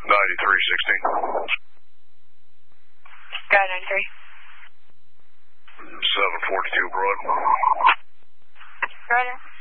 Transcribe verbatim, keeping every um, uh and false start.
ninety-three sixteen. Guy ninety-three. seven forty-two Broad. Roger.